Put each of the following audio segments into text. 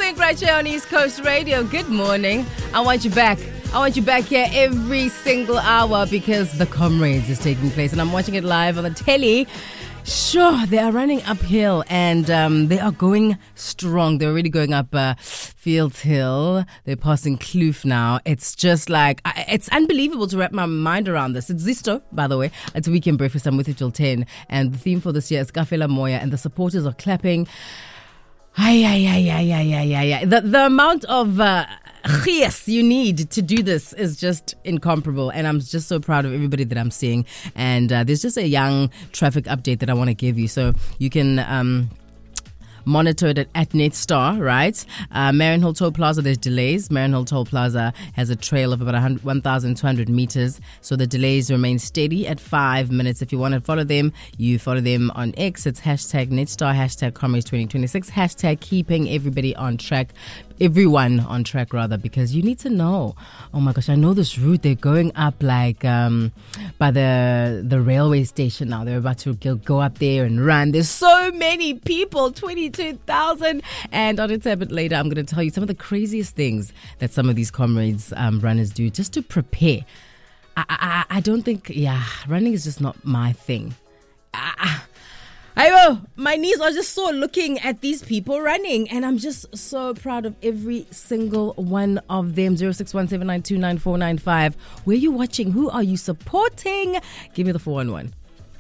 sync right here on East Coast Radio. Good morning. I want you back. I want you back here every single hour because the Comrades is taking place and I'm watching it live on the telly. Sure, they are running uphill and they are going strong. They're already going up Fields Hill. They're passing Kloof now. It's just like, it's unbelievable to wrap my mind around this. It's Zisto, by the way. It's Weekend Breakfast. I'm with you till 10. And the theme for this year is Kafela Moya and the supporters are clapping. The amount of yes you need to do this is just incomparable, and I'm just so proud of everybody that I'm seeing. And there's just a young traffic update that I want to give you, so you can monitor it at Netstar, right? Marienhill Toll Plaza, there's delays. Marienhill Toll Plaza has a trail of about 1,200 meters, so the delays remain steady at 5 minutes. If you want to follow them, you follow them on X. It's hashtag Netstar, hashtag Comrades 2026, hashtag keeping everybody on track. Everyone on track, rather, because you need to know. Oh my gosh, I know this route. They're going up like by the railway station now. They're about to go up there and run. There's so many people, 22,000. And on a bit later, I'm going to tell you some of the craziest things that some of these Comrades runners do just to prepare. I don't think, running is just not my thing. My knees are just sore looking at these people running, and I'm just so proud of every single one of them. 0617929495. Where are you watching? Who are you supporting? Give me the 411.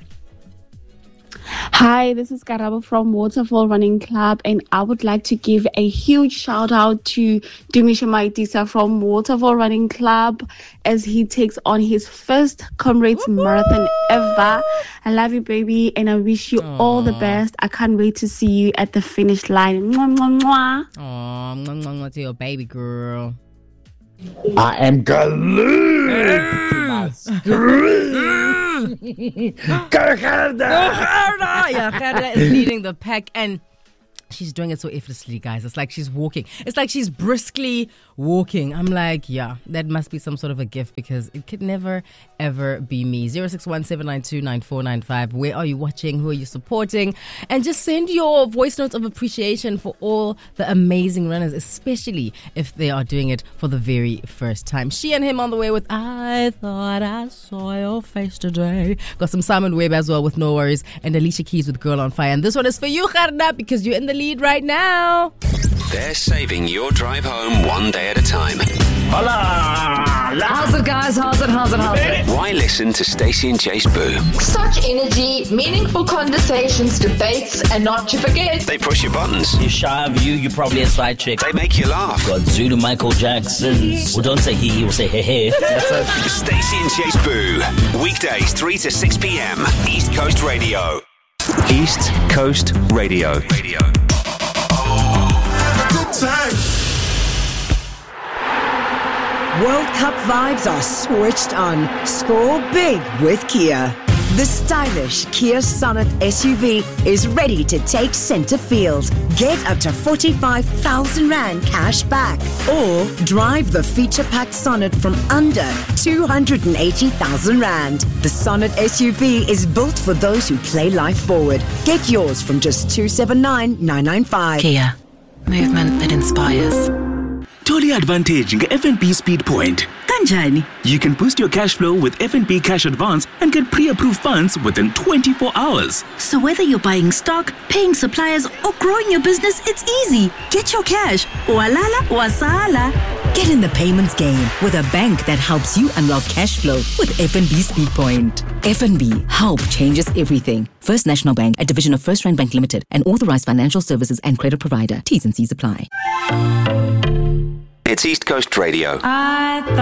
Hi, this is Karabo from Waterfall Running Club, and I would like to give a huge shout out to Dumisha Maitisa from Waterfall Running Club as he takes on his first Comrades Marathon ever. I love you, baby, and I wish you all the best. I can't wait to see you at the finish line. Mwah, mwah, mwah. Mwah, mwah, to your baby girl. I am glued to my screen. Go Gerda! Yeah, Gerda is leading the pack, and she's doing it so effortlessly, guys. It's like she's walking. It's like she's briskly walking. I'm like, yeah, that must be some sort of a gift because it could never, ever be me. 0617929495. Where are you watching? Who are you supporting? And just send your voice notes of appreciation for all the amazing runners, especially if they are doing it for the very first time. She and him on the way with I Thought I Saw Your Face Today. Got some Simon Webb as well with No Worries, and Alicia Keys with Girl on Fire. And this one is for you, Gerda, because you're in the lead right now. They're saving your drive home one day at a time. How's it, guys? How's it? Why listen to Stacey and Chase Boo? Such energy, meaningful conversations, debates, and not to forget, They push your buttons. You're shy of you, you're probably a side chick. They make you laugh. Got Zulu Michael Jackson. Well, don't say he will say hey. That's it. Stacey and Chase Boo. Weekdays 3 to 6 p.m. East Coast Radio. East Coast Radio. World Cup vibes are switched on. Score big with Kia. The stylish Kia Sonet SUV is ready to take center field. Get up to 45,000 Rand cash back. Or drive the feature-packed Sonet from under 280,000 Rand. The Sonet SUV is built for those who play life forward. Get yours from just 279,995. Kia. Movement that inspires. Totally advantage nge-FNB Speed Point. Kanjani? You can boost your cash flow with FNB Cash Advance and get pre-approved funds within 24 hours. So whether you're buying stock, paying suppliers, or growing your business, it's easy. Get your cash. Walala, wasala. Get in the payments game with a bank that helps you unlock cash flow with FNB Speed Point. FNB, help changes everything. First National Bank, a division of First Rand Bank Limited, an authorized financial services and credit provider. T's and C's apply. It's East Coast Radio. I